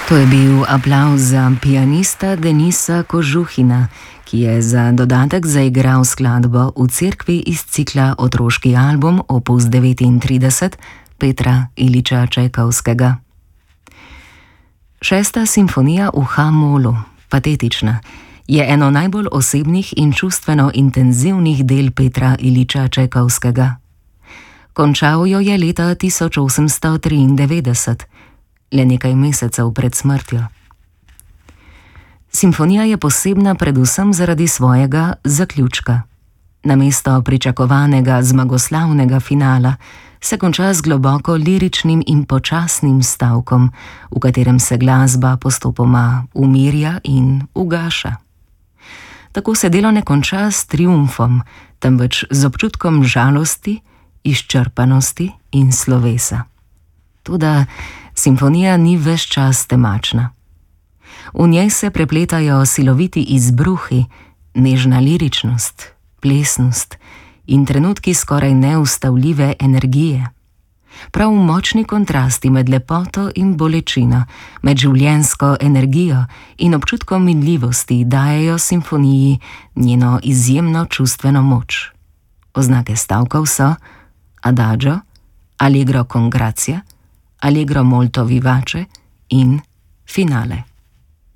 To je bil aplavz za pianista Denisa Kožuhina, ki je za dodatek zaigral skladbo v cerkvi iz cikla Otroški album opus 39 Petra Iljiča Čajkovskega. 6. simfonija v H-molu, patetična, je eno najbolj osebnih in čustveno intenzivnih del Petra Iljiča Čajkovskega. Končal jo je leta 1893, le nekaj mesecev pred smrtjo. Simfonija je posebna predvsem zaradi svojega zaključka. Namesto pričakovanega zmagoslavnega finala se konča z globoko liričnim in počasnim stavkom, v katerem se glasba postopoma umirja in ugaša. Tako se delo ne konča s triumfom, temveč z občutkom žalosti, izčrpanosti in slovesa. Toda simfonija ni ves čas temačna. V njej se prepletajo siloviti izbruhi, nežna liričnost, plesnost in trenutki skoraj neustavljive energije. Prav močni kontrasti med lepoto in bolečino, med življenjsko energijo in občutkom minljivosti dajejo simfoniji njeno izjemno čustveno moč. Oznake stavkov so adagio, allegro con grazia, allegro molto vivace in finale.